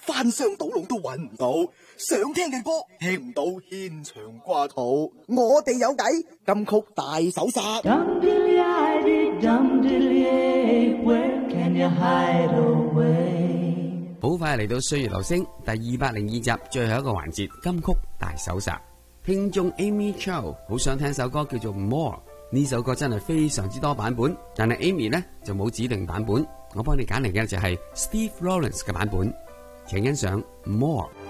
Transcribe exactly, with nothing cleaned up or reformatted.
翻箱倒籠都揾唔到，想聽嘅歌聽唔到，牽腸掛肚。我哋有計，金曲大搜殺。 好快嚟到歲月留聲第二百零二集最後一個環節，金曲大搜殺。聽眾 Amy Chow 好想聽首歌叫做 More， 呢首歌真係非常之多版本，但係 Amy 呢就冇指定版本，我幫你揀嚟嘅就係 Steve Lawrence 嘅版本，請欣賞 More。